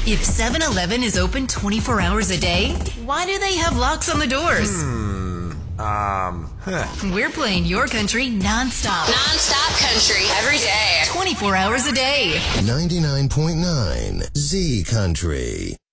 If 7-Eleven is open 24 hours a day, why do they have locks on the doors? We're playing your country nonstop. Nonstop country every day. 24 hours a day. 99.9 Z Country.